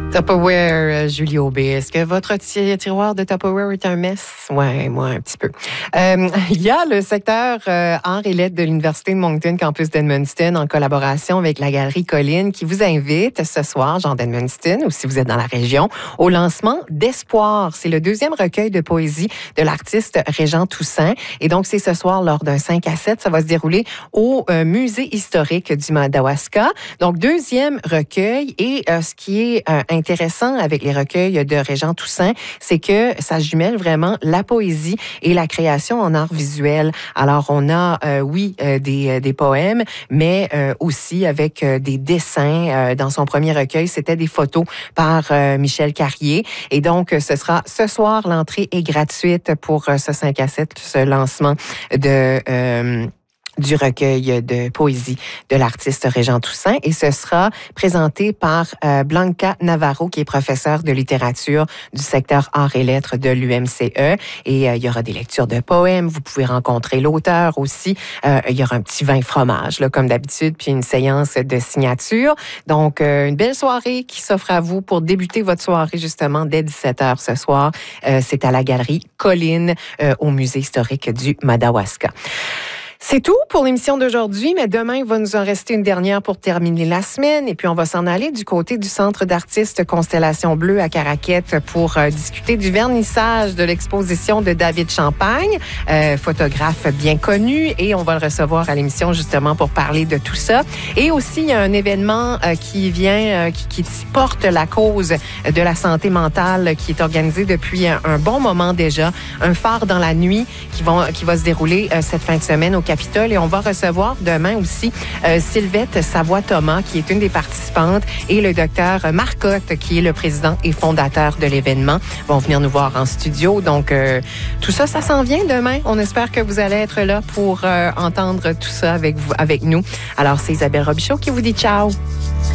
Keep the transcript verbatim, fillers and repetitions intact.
Tupperware, Julie Aubé. Est-ce que votre ti- tiroir de Tupperware est un mess? Ouais, moi, un petit peu. Euh, il y a le secteur euh, art et lettres de l'Université de Moncton, campus d'Edmundston, en collaboration avec la Galerie Colline, qui vous invite ce soir, Jean d'Edmundston, ou si vous êtes dans la région, au lancement d'Espoir. C'est le deuxième recueil de poésie de l'artiste Régent Toussaint. Et donc, c'est ce soir, lors d'un cinq à sept, ça va se dérouler au euh, Musée historique du Madawaska. Donc, deuxième recueil. Et euh, ce qui est euh, intéressant avec les recueils de Régent Toussaint, c'est que ça jumelle vraiment la poésie et la création en art visuel. Alors, on a, euh, oui, euh, des, des poèmes, mais euh, aussi avec euh, des dessins. Euh, dans son premier recueil, c'était des photos par euh, Michel Carrier. Et donc, ce sera ce soir, l'entrée est gratuite pour euh, ce cinq à sept, ce lancement de... Euh, du recueil de poésie de l'artiste Régent Toussaint. Et ce sera présenté par euh, Blanca Navarro, qui est professeure de littérature du secteur arts et lettres de l'U M C E. Et euh, il y aura des lectures de poèmes. Vous pouvez rencontrer l'auteur aussi. Euh, il y aura un petit vin fromage, là, comme d'habitude, puis une séance de signature. Donc, euh, une belle soirée qui s'offre à vous pour débuter votre soirée, justement, dès dix-sept heures ce soir. Euh, c'est à la Galerie Colline, euh, au Musée historique du Madawaska. C'est tout pour l'émission d'aujourd'hui, mais demain, il va nous en rester une dernière pour terminer la semaine. Et puis, on va s'en aller du côté du Centre d'artistes Constellation Bleue à Caraquette pour euh, discuter du vernissage de l'exposition de David Champagne, euh, photographe bien connu. Et on va le recevoir à l'émission justement pour parler de tout ça. Et aussi, il y a un événement euh, qui vient, euh, qui, qui porte la cause de la santé mentale qui est organisé depuis un, un bon moment déjà. Un phare dans la nuit qui, vont, qui va se dérouler euh, cette fin de semaine au Capitole. Et on va recevoir demain aussi euh, Sylvette Savoie-Thomas, qui est une des participantes, et le docteur Marcotte, qui est le président et fondateur de l'événement, vont venir nous voir en studio. Donc, euh, tout ça, ça s'en vient demain. On espère que vous allez être là pour euh, entendre tout ça avec vous, avec nous. Alors, c'est Isabelle Robichaud qui vous dit ciao.